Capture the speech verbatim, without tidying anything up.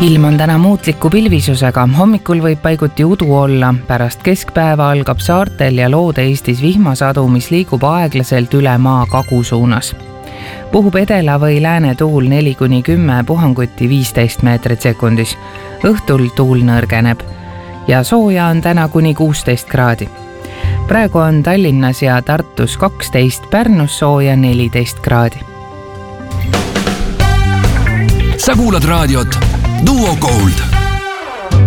Ilm on täna muutliku pilvisusega, hommikul võib paiguti udu olla, pärast keskpäeva algab saartel ja Loode-Eestis vihmasadu, mis liigub aeglaselt üle maa kagu suunas. Puhub edela või lääne tuul neli kuni kümme, puhanguti viisteist meetrit sekundis. Õhtul tuul nõrgeneb ja sooja on täna kuni kuusteist kraadi. Praegu on Tallinnas ja Tartus kaksteist, Pärnus sooja neliteist kraadi. Sa kuulad raadiot Duo Gold.